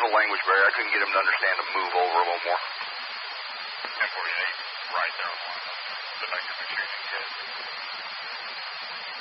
a language barrier. I couldn't get him to understand to move over a little more. 1048, right there on the line. The back of the shooting kid.